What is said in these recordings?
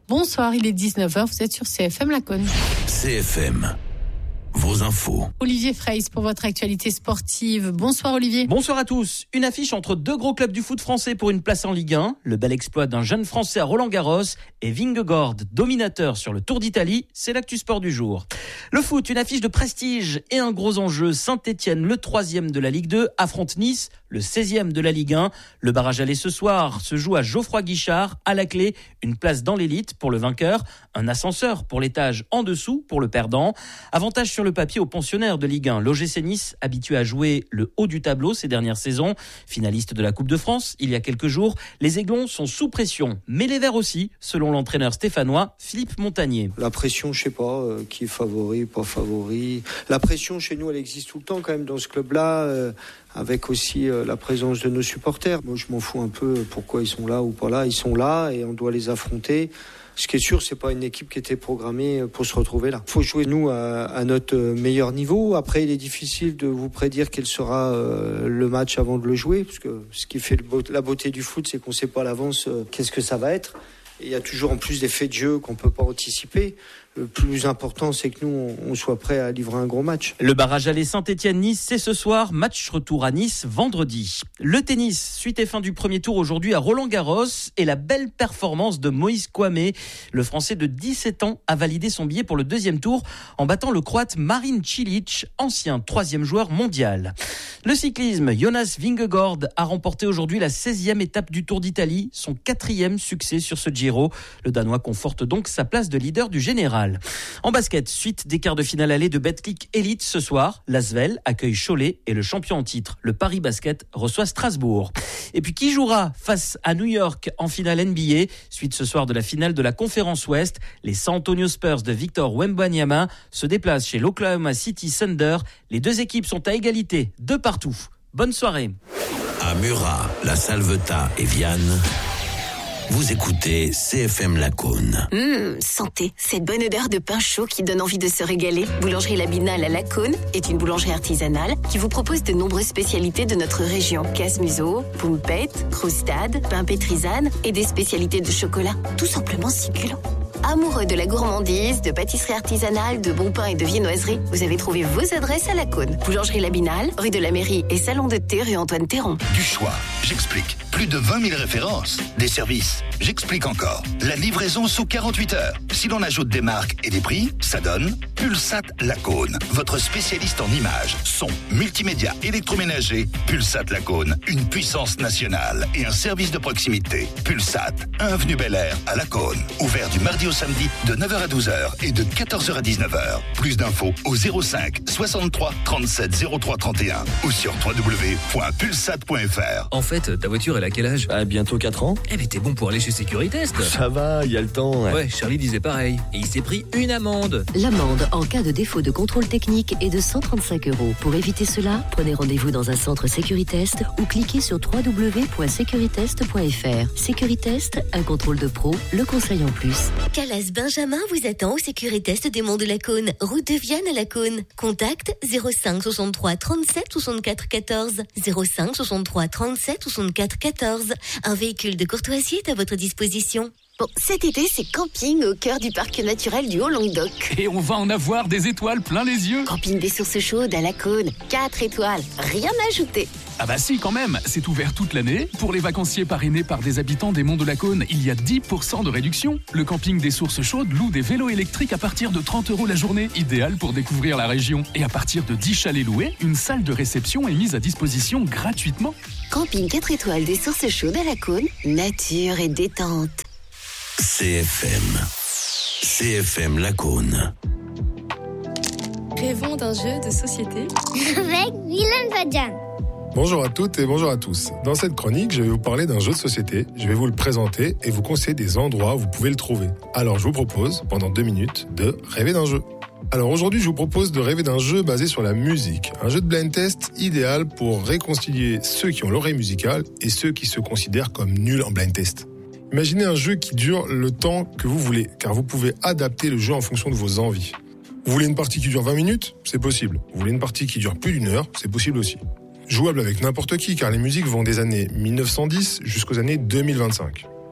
Bonsoir, il est 19h, vous êtes sur CFM Laconne. CFM, vos infos. Olivier Freys pour votre actualité sportive. Bonsoir Olivier. Bonsoir à tous. Une affiche entre deux gros clubs du foot français pour une place en Ligue 1. Le bel exploit d'un jeune Français à Roland-Garros et Vingegaard, dominateur sur le Tour d'Italie. C'est l'actu sport du jour. Le foot, une affiche de prestige et un gros enjeu. Saint-Etienne, le 3e de la Ligue 2, affronte Nice, le 16e de la Ligue 1. Le barrage aller ce soir se joue à Geoffroy-Guichard. À la clé, une place dans l'élite pour le vainqueur, un ascenseur pour l'étage en dessous pour le perdant. Avantage sur le papier aux pensionnaires de Ligue 1. L'OGC Nice, habitué à jouer le haut du tableau ces dernières saisons, finaliste de la Coupe de France il y a quelques jours, les Aiglons sont sous pression, mais les Verts aussi, selon l'entraîneur stéphanois Philippe Montagnier. La pression, je sais pas, qui est favori, pas favori. La pression chez nous, elle existe tout le temps quand même dans ce club-là. Avec aussi la présence de nos supporters. Moi, je m'en fous un peu pourquoi ils sont là ou pas là. Ils sont là et on doit les affronter. Ce qui est sûr, c'est pas une équipe qui était programmée pour se retrouver là. Il faut jouer, nous, à notre meilleur niveau. Après, il est difficile de vous prédire quel sera le match avant de le jouer, parce que ce qui fait la beauté du foot, c'est qu'on sait pas à l'avance qu'est-ce que ça va être. Et il y a toujours en plus des faits de jeu qu'on peut pas anticiper. Le plus important, c'est que nous, on soit prêts à livrer un gros match. Le barrage aller Saint-Etienne-Nice, c'est ce soir. Match retour à Nice vendredi. Le tennis, suite et fin du premier tour aujourd'hui à Roland-Garros et la belle performance de Moïse Kouamé. Le Français de 17 ans a validé son billet pour le deuxième tour en battant le Croate Marin Cilic, ancien 3e joueur mondial. Le cyclisme, Jonas Vingegaard a remporté aujourd'hui la 16e étape du Tour d'Italie, son 4e succès sur ce Giro. Le Danois conforte donc sa place de leader du général. En basket, suite des quarts de finale aller de Betclic Elite ce soir, l'Asvel accueille Cholet et le champion en titre, le Paris Basket, reçoit Strasbourg. Et puis qui jouera face à New York en finale NBA, suite ce soir de la finale de la Conférence Ouest, les San Antonio Spurs de Victor Wembanyama se déplacent chez l'Oklahoma City Thunder. Les deux équipes sont à égalité de partout. Bonne soirée. À Murat, La Salvetat et Vianne, vous écoutez CFM Laconne. Santé, cette bonne odeur de pain chaud qui donne envie de se régaler. Boulangerie Labinale à Laconne est une boulangerie artisanale qui vous propose de nombreuses spécialités de notre région. Casse-museau, poumpette, croustade, pain pétrisane et des spécialités de chocolat. Tout simplement succulent. Amoureux de la gourmandise, de pâtisserie artisanale, de bons pains et de viennoiserie, vous avez trouvé vos adresses à Laconne. Boulangerie Labinale, rue de la Mairie et salon de thé rue Antoine Théron. Du choix, j'explique. Plus de 20 000 références. Des services, j'explique encore. La livraison sous 48 heures. Si l'on ajoute des marques et des prix, ça donne Pulsat Laconne. Votre spécialiste en images, son, multimédia, électroménager. Pulsat Laconne, une puissance nationale et un service de proximité. Pulsat, 1 avenue Bel Air à Laconne. Ouvert du mardi au samedi de 9h à 12h et de 14h à 19h. Plus d'infos au 05 63 37 03 31 ou sur www.pulsat.fr. En fait, ta voiture, elle a quel âge ? Bientôt 4 ans. Eh mais t'es bon pour aller chez Sécuritest. Ça va, il y a le temps. Ouais, Charlie disait pareil. Et il s'est pris une amende. L'amende en cas de défaut de contrôle technique est de 135 €. Pour éviter cela, prenez rendez-vous dans un centre Sécuritest ou cliquez sur www.securitest.fr. Sécuritest, un contrôle de pro, le conseil en plus. Calas Benjamin vous attend au Sécuritest des Monts de Laconne, route de Vianne à Laconne. Contact 05 63 37 64 14. 05 63 37 64 14. Un véhicule de courtoisie est à votre disposition. Bon, cet été, c'est camping au cœur du parc naturel du Haut-Languedoc. Et on va en avoir des étoiles plein les yeux. Camping des Sources Chaudes à Laconne, 4 étoiles, rien à ajouter. Ah bah si, quand même, c'est ouvert toute l'année. Pour les vacanciers parrainés par des habitants des Monts de Laconne, il y a 10% de réduction. Le camping des Sources Chaudes loue des vélos électriques à partir de 30 € la journée, idéal pour découvrir la région. Et à partir de 10 chalets loués, une salle de réception est mise à disposition gratuitement. Camping 4 étoiles des Sources Chaudes à Laconne, nature et détente. CFM Laconne. Rêvons d'un jeu de société avec Mylène Badian. Bonjour à toutes et bonjour à tous. Dans cette chronique, je vais vous parler d'un jeu de société. Je vais vous le présenter et vous conseiller des endroits où vous pouvez le trouver. Alors je vous propose, pendant 2 minutes, de rêver d'un jeu. Alors aujourd'hui, je vous propose de rêver d'un jeu basé sur la musique. Un jeu de blind test idéal pour réconcilier ceux qui ont l'oreille musicale et ceux qui se considèrent comme nuls en blind test. Imaginez un jeu qui dure le temps que vous voulez, car vous pouvez adapter le jeu en fonction de vos envies. Vous voulez une partie qui dure 20 minutes ? C'est possible. Vous voulez une partie qui dure plus d'1 heure ? C'est possible aussi. Jouable avec n'importe qui, car les musiques vont des années 1910 jusqu'aux années 2025.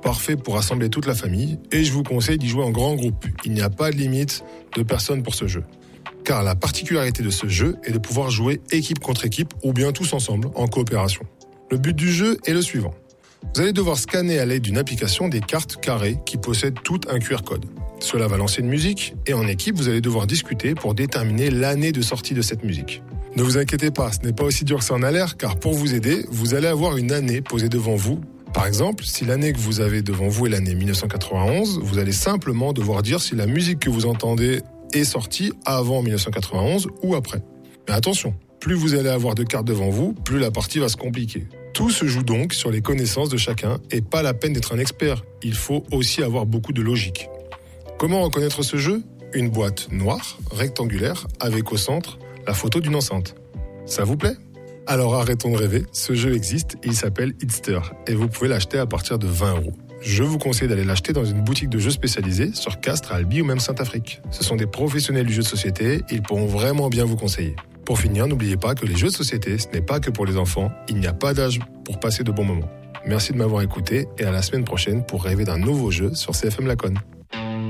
parfait pour rassembler toute la famille et je vous conseille d'y jouer en grand groupe. Il n'y a pas de limite de personnes pour ce jeu. Car la particularité de ce jeu est de pouvoir jouer équipe contre équipe ou bien tous ensemble en coopération. Le but du jeu est le suivant. Vous allez devoir scanner à l'aide d'une application des cartes carrées qui possèdent toutes un QR code. Cela va lancer une musique et en équipe, vous allez devoir discuter pour déterminer l'année de sortie de cette musique. Ne vous inquiétez pas, ce n'est pas aussi dur que ça en a l'air, car pour vous aider, vous allez avoir une année posée devant vous. Par exemple, si l'année que vous avez devant vous est l'année 1991, vous allez simplement devoir dire si la musique que vous entendez est sortie avant 1991 ou après. Mais attention, plus vous allez avoir de cartes devant vous, plus la partie va se compliquer. Tout se joue donc sur les connaissances de chacun et pas la peine d'être un expert. Il faut aussi avoir beaucoup de logique. Comment reconnaître ce jeu ? Une boîte noire, rectangulaire, avec au centre la photo d'une enceinte. Ça vous plaît ? Alors arrêtons de rêver, ce jeu existe et il s'appelle Hitster et vous pouvez l'acheter à partir de 20 €. Je vous conseille d'aller l'acheter dans une boutique de jeux spécialisée sur Castres, Albi ou même Saint-Afrique. Ce sont des professionnels du jeu de société, ils pourront vraiment bien vous conseiller. Pour finir, n'oubliez pas que les jeux de société, ce n'est pas que pour les enfants, il n'y a pas d'âge pour passer de bons moments. Merci de m'avoir écouté et à la semaine prochaine pour rêver d'un nouveau jeu sur CFM Lacoune.